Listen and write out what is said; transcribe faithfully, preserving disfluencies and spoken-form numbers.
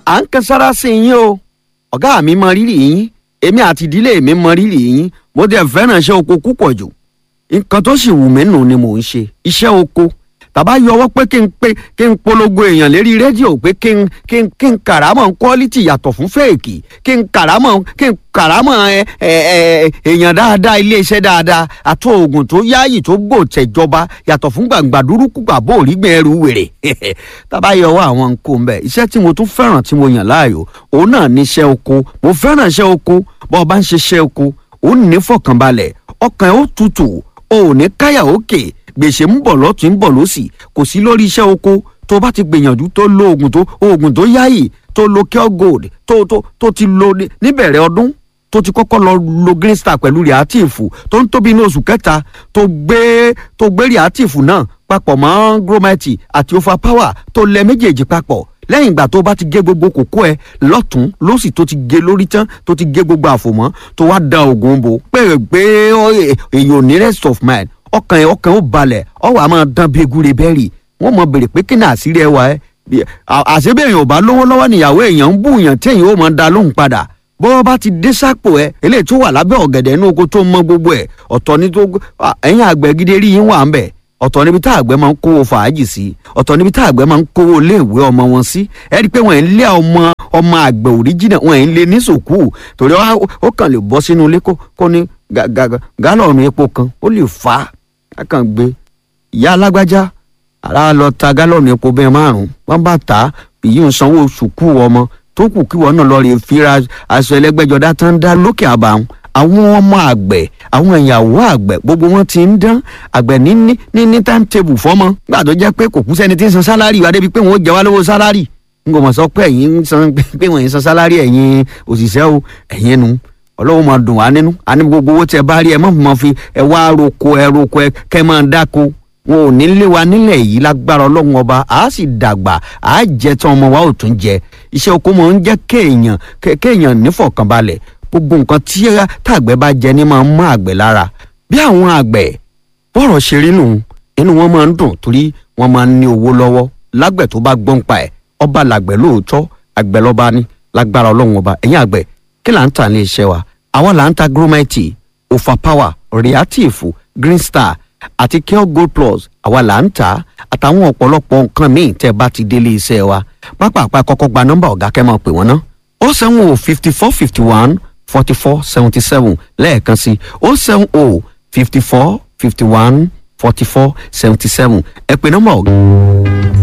à ń kan sára sí yín o ọ̀gá mi mọ rírì yín èmi àti ìdílé mi mọ rírì yín mo dẹ̀ fẹ́ràn iṣẹ́ oko púpọ̀ jù nǹkan tó sì wù mí nù ni mò ń ṣe iṣẹ́ oko tàbá yọwọ́ pé kí n pé kí n polongo èèyàn lérí rédíò pé kí n kí n kí n kàrámọ̀ quality yàtọ̀ fún fèèkì kí n kàrámọ̀ kí n kàrámọ̀ ẹ ẹ èèyàn dáadáa iléeṣẹ́ dáadáa àti oògùn tó yáàyè tó gbò tẹ̀jọba yàtọ̀ fún gbàǹgbà dúrúkú gbàbó òrígbìn ẹrù wèrè tàbá yọwọ́ àwọn nǹkan mbẹ iṣẹ́ tí mo tún fẹ́ràn tí mo yàn láàyò òun náà ní iṣẹ́ oko mo fẹ́ràn iṣẹ́ oko bọ́ ọ bá ń ṣe iṣẹ́ oko òun ní fọkànbalẹ̀ ọkàn ẹ̀ ó tutù ò ní káyà òkè gbèsè ń bọ̀ lọ́tún ń bọ̀ lọ́sì kò sí lórí iṣẹ́ oko tó bá ti gbìyànjú tó lo oògùn tó oògùn tó yáyì tó lo cure gold tó tó tó ti lo níbẹ̀rẹ̀ ọdún tó ti kọ́kọ́ lọ lo green star pẹ̀lú reactive tó ń tóbi ní oṣù kẹta tó gbé tó gbé reactive náà papọ̀ mọ́ gromite àti overpower tó lẹ méjèèjì papọ̀ lẹ́yìn ìgbà tó bá ti gé gbogbo kókó ẹ lọ́tún lọ́sì tó ti gé lórí tán tó ti gé gbogbo àfòmọ́ tó wá da oògùn bò pé pé èèyàn ní rest of mind ọkàn ẹ ọkàn ó balẹ̀ ọwọ́ a máa dán bí egúre bẹ́ẹ̀rì wọ́n mọ̀ bèrè pé kí ni àṣírí ẹ wà ẹ́ àṣebí èèyàn ò bá lówó lọ́wọ́ níyàwó èèyàn ń bú èèyàn tí èèyàn ó máa da lóhùn padà bọ́wọ́ bá ti dé sápò ẹ eléyìí tó wà lábẹ́ ọ̀gẹ̀dẹ̀ inú oko tó mọ gbogbo ẹ̀ ọ̀tọ̀ ní tó ẹ̀yìn àgbẹ̀ gidi rí yín wà ń bẹ̀ ọ̀tọ̀ níbi tá àgbẹ̀ máa ń kówó fàájì sí ọ̀tọ̀ níbi tá àgbẹ̀ máa ń kówó iléèwé ọmọ wọn sí ẹ rí i pé wọ́n ń lé ọmọ ọmọ àgbẹ̀ òríjìnà wọ́n ń lé ní sùkúù torí ó kàn lè bọ́ sínú ilé kó ní gálọ̀nù epo kan ó lè fà á kàn gbé ìyá alágbájá ara lọ ta gálọ̀nù epo bẹ́ẹ̀ márùn-ún wọ́n bá tà á èyí ń sanwó sùkúù ọmọ tó kù kí wọ́n náà lọ rè fira aṣọ ẹlẹ́gbẹ́jọdá tán dá lókè àbàwọn àwọn ọmọ àgbẹ̀ àwọn ìyàwó àgbẹ̀ gbogbo wọn ti ń dán àgbẹ̀ ní ní ní ní timetable fọ́mọ gbà tó jẹ́ pé kò kú sẹ́ni tí ń san sálárì wá débi pé wọ́n jẹ wá lówó sálárì n kò mọ̀ sọ pé ẹ̀yin ń san pé wọ́n ń san sálárì ẹ̀yin òṣìṣẹ́ o ẹ̀yin nu ọlọ́wọ́ máa dùn wá nínú àní gbogbo owó tẹ bá rí ẹ má máa fi ẹ wá roko ẹ roko ẹ kẹ máa dáko wọn ò ní lé wa nílẹ̀ yìí lágbára ọlọ́run ọba àá sì dàgbà àá jẹ tán ọmọ wa ò tún jẹ iṣẹ́ oko máa ń jẹ́ kéèyàn kéèyàn nífọ̀kànbalẹ̀ gbogbo nǹkan tí tàgbẹ̀ bá jẹ ní máa ń mọ́ àgbẹ̀ lára bí àwọn àgbẹ̀ bọ́rọ̀ ṣe rí nù inú wọn máa ń dùn torí wọn máa ń ní owó lọ́wọ́ lágbẹ̀ tó bá gbọ́n pa ẹ̀ ọba làgbẹ̀ lóòótọ́ àgbẹ̀ lọ́ba ní lágbára ọlọ́run ọba ẹ̀yìn àgbẹ̀ kí là ń tà ní iṣẹ́ wa àwa là ń ta gromite overpower reactive green star àti cure gold plus àwa là ń tà àtàwọn ọ̀pọ̀lọpọ̀ nǹkan míì tẹ́ bá ti délé iṣẹ́ wa pápá kọ́kọ́ gba nọ́mbà ọ̀gá kẹ́ máa pè wọ́n ná ó seven o fifty four fifty one forty four seventy seven lẹ́ẹ̀kan sí ó seven o fifty four fifty one forty four seventy seven ẹ pè nọ́mbà ọ̀gá.